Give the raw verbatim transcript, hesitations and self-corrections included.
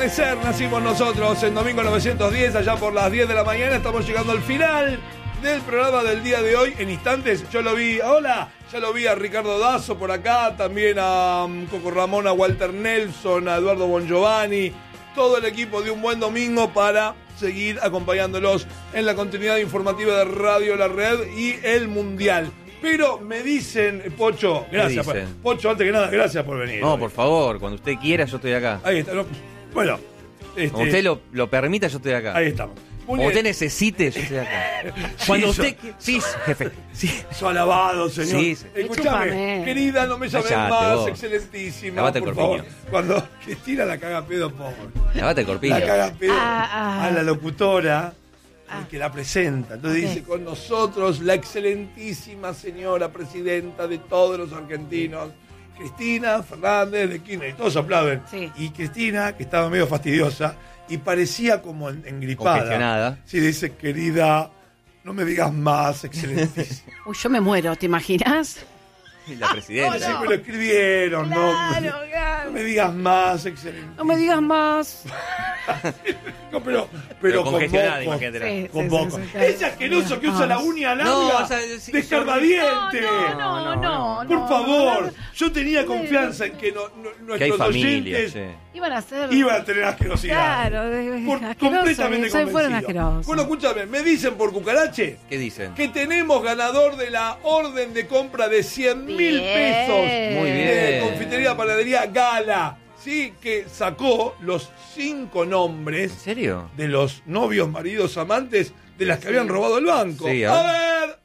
amanecer nacimos nosotros en domingo novecientos diez, allá por las diez de la mañana. Estamos llegando al final del programa del día de hoy. En instantes yo lo vi, hola, ya lo vi a Ricardo Dazo por acá, también a um, Coco Ramón, a Walter Nelson, a Eduardo Bongiovanni, todo el equipo de Un Buen Domingo para seguir acompañándolos en la continuidad informativa de Radio La Red y el Mundial. Pero me dicen, Pocho, gracias. Por, Pocho, antes que nada, gracias por venir. No, hoy. por favor, cuando usted quiera, yo estoy acá. Ahí está. No, bueno. Este, Cuando usted lo, lo permita, yo estoy acá. Ahí estamos. Cuando usted necesite, yo estoy acá. Cuando sí, usted... so, Sí, jefe. Sí. So alabado, señor. Sí, sí. Escúchame, querida, no me llames Cállate, más, vos. excelentísima. Lavate el por corpiño. favor. Cuando Cristina la caga pedo, pobre. Lavate el corpiño. La caga pedo Ah, ah. a la locutora. Ah. Que la presenta. Entonces Okay. dice, con nosotros la excelentísima señora presidenta de todos los argentinos, Cristina Fernández de Kirchner. Y todos aplauden. Sí. Y Cristina, que estaba medio fastidiosa y parecía como en- engripada. Congestionada. Sí, dice, querida, no me digas más, excelentísima. Uy, yo me muero, ¿te imaginas? La presidenta. Sí, me lo escribieron, ¿no? Claro, No claro. me digas más, excelente. No me digas más. No, pero, pero, Pero con congestionada, mocos. imagínatela. Sí, Con sí, mocos. sí, sí, claro. Ese asqueroso que usa la uña larga No, o sea, sí, de escarbadiente. No, no, no, no. Por no, favor, no. yo tenía confianza en que no, no- Que hay nuestros familia, oyentes che. Iban a ser... iban a tener asquerosidad. Claro, de- Por, asqueroso, completamente eso fueron convencido. asquerosos. Bueno, escúchame, me dicen por cucarache ¿Qué dicen? que tenemos ganador de la orden de compra de cien mil Bien. pesos. Muy bien. De Confitería Panadería Gala. Sí, que sacó los cinco nombres ¿En serio? de los novios, maridos, amantes de las que habían robado el banco. Sí, a a ver.